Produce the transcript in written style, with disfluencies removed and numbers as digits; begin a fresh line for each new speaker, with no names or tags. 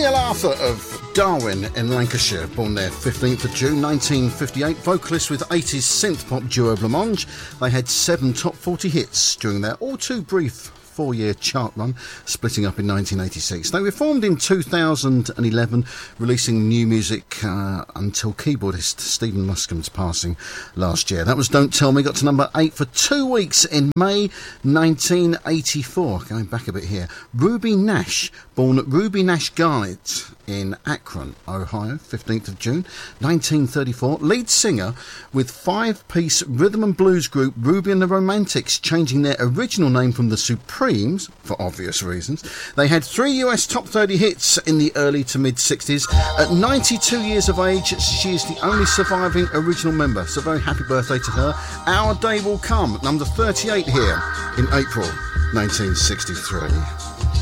Daniel Arthur of Darwin in Lancashire, born there 15th of June 1958, vocalist with 80s synth-pop duo Blancmange. They had 7 top 40 hits during their all too brief 4-year chart run, splitting up in 1986. They were formed in 2011, releasing new music until keyboardist Stephen Muscombe's passing last year. That was Don't Tell Me, got to number 8 for 2 weeks in May 1984. Going back a bit here. Ruby Nash, born at Ruby Nash Garnet in Akron, Ohio, 15th of June 1934, lead singer with 5-piece rhythm and blues group Ruby and the Romantics, changing their original name from the Supremes for obvious reasons. They had 3 US top 30 hits in the early to mid 60s. At 92 years of age, she is the only surviving original member, so very happy birthday to her. Our Day Will Come, number 38 here in April 1963.